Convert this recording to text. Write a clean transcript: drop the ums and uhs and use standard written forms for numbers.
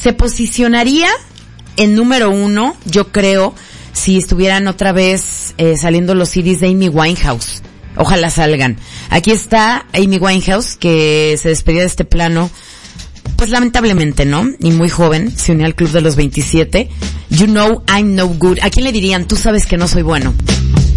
se posicionaría en número 1, yo creo, si estuvieran otra vez saliendo los CDs de Amy Winehouse. Ojalá salgan. Aquí está Amy Winehouse, que se despedía de este plano, pues lamentablemente, ¿no? Y muy joven, se unió al club de los 27. You know I'm no good. ¿A quién le dirían? Tú sabes que no soy bueno.